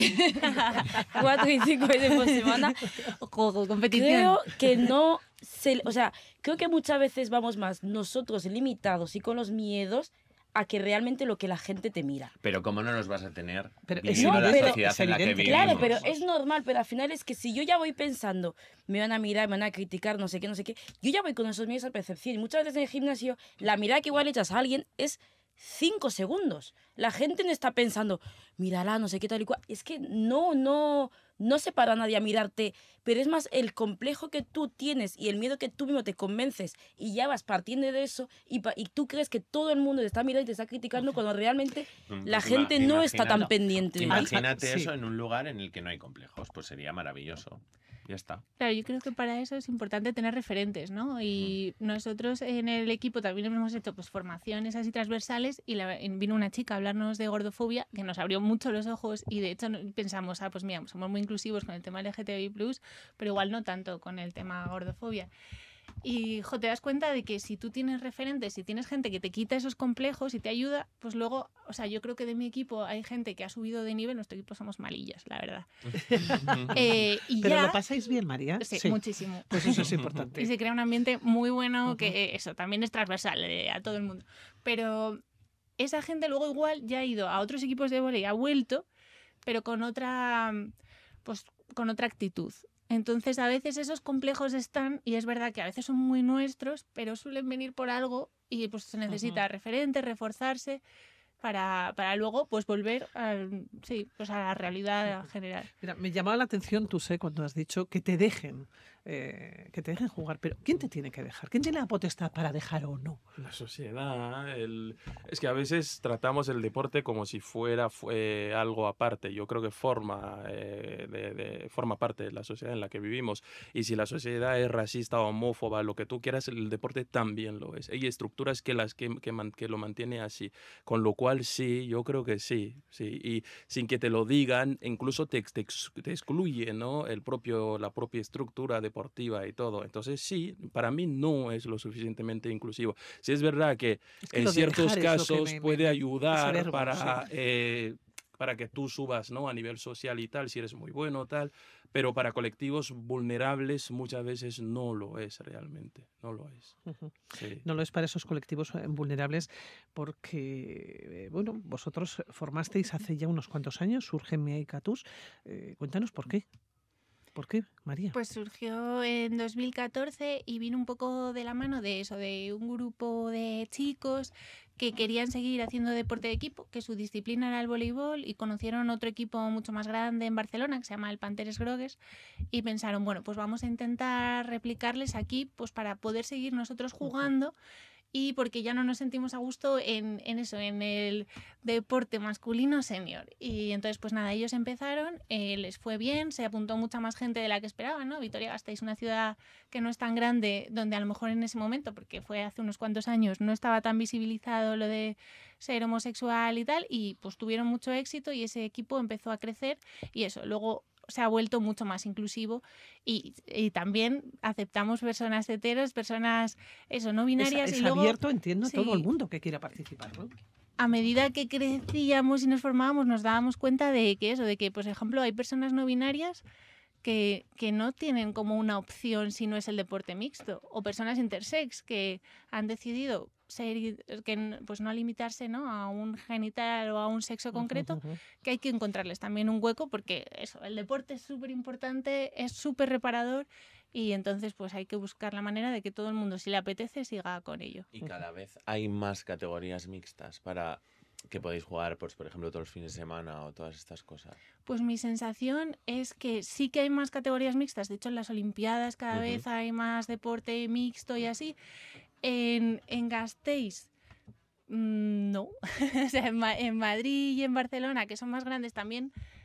4 y 5 veces por semana. Competición. Creo que no... O sea, creo que muchas veces vamos más nosotros limitados y con los miedos a que realmente lo que la gente te mira. Pero ¿cómo no nos vas a tener Pero viviendo no, la pero- sociedad es en la que evidente. vivimos? Claro, pero es normal, pero al final es que si yo ya voy pensando, me van a mirar, me van a criticar, no sé qué, yo ya voy con esos miedos a percepción. Y muchas veces en el gimnasio, la mirada que igual echas a alguien es 5 segundos. La gente no está pensando, mírala, no sé qué tal y cual. Es que no se para nadie a mirarte, pero es más el complejo que tú tienes y el miedo que tú mismo te convences y ya vas partiendo de eso y tú crees que todo el mundo te está mirando y te está criticando cuando realmente la Pues gente no está tan imagínate. pendiente de ti. Imagínate Sí. eso en un lugar en el que no hay complejos, pues sería maravilloso. Ya está. Claro, yo creo que para eso es importante tener referentes, ¿no? Y nosotros en el equipo también hemos hecho pues formaciones así transversales y vino una chica a hablarnos de gordofobia que nos abrió mucho los ojos y de hecho pensamos, pues mira, somos muy inclusivos con el tema LGTBI+, pero igual no tanto con el tema gordofobia. Y te das cuenta de que si tú tienes referentes, si tienes gente que te quita esos complejos y te ayuda, pues luego, o sea, yo creo que de mi equipo hay gente que ha subido de nivel, nuestro equipo somos malillas, la verdad. Y Pero ya, ¿lo pasáis bien, María? sí, muchísimo. Pues eso es importante. Y se crea un ambiente muy bueno que eso también es transversal a todo el mundo. Pero esa gente luego igual ya ha ido a otros equipos de vóley, ha vuelto, pero con otra actitud. Entonces a veces esos complejos están y es verdad que a veces son muy nuestros, pero suelen venir por algo y pues se necesita referente, reforzarse para luego pues volver pues a la realidad general. Mira, me llamaba la atención, tú sé, cuando has dicho que te dejen jugar, pero ¿quién te tiene que dejar? ¿Quién tiene la potestad para dejar o no? La sociedad, es que a veces tratamos el deporte como si fuera algo aparte. Yo creo que forma parte de la sociedad en la que vivimos. Y si la sociedad es racista, homófoba, lo que tú quieras, el deporte también lo es. Hay estructuras que lo mantienen así. Con lo cual sí, yo creo que sí. Y sin que te lo digan, incluso te excluye, ¿no? La propia estructura deportiva y todo. Entonces sí, para mí no es lo suficientemente inclusivo. Sí es verdad que en ciertos casos puede ayudar verbo, para que tú subas, ¿no? A nivel social y tal, si eres muy bueno tal, pero para colectivos vulnerables muchas veces no lo es realmente, no lo es. Sí. No lo es para esos colectivos vulnerables porque, bueno, vosotros formasteis hace ya unos cuantos años, surge Miai Catus. Cuéntanos por qué. ¿Por qué, María? Pues surgió en 2014 y vino un poco de la mano de eso, de un grupo de chicos que querían seguir haciendo deporte de equipo, que su disciplina era el voleibol y conocieron otro equipo mucho más grande en Barcelona que se llama el Panteres Grogues y pensaron, bueno, pues vamos a intentar replicarles aquí pues para poder seguir nosotros jugando. Y porque ya no nos sentimos a gusto en el deporte masculino senior. Y entonces, pues nada, ellos empezaron, les fue bien, se apuntó mucha más gente de la que esperaban, ¿no? Vitoria-Gasteiz, una ciudad que no es tan grande, donde a lo mejor en ese momento, porque fue hace unos cuantos años, no estaba tan visibilizado lo de ser homosexual y tal, y pues tuvieron mucho éxito y ese equipo empezó a crecer y eso, luego se ha vuelto mucho más inclusivo y también aceptamos personas heteros, personas no binarias. Es y luego, abierto, entiendo, sí, a todo el mundo que quiera participar, ¿no? A medida que crecíamos y nos formábamos nos dábamos cuenta de que, por ejemplo, hay personas no binarias que no tienen como una opción si no es el deporte mixto, o personas intersex que han decidido pues no limitarse, ¿no? A un genital o a un sexo concreto, que hay que encontrarles también un hueco porque el deporte es súper importante, es súper reparador y entonces pues hay que buscar la manera de que todo el mundo, si le apetece, siga con ello. Y cada vez hay más categorías mixtas para que podéis jugar, pues, por ejemplo, todos los fines de semana o todas estas cosas. Pues mi sensación es que sí que hay más categorías mixtas. De hecho, en las Olimpiadas cada vez hay más deporte mixto y así. En Gasteiz, no. O sea, en Madrid y en Barcelona, que son más grandes, también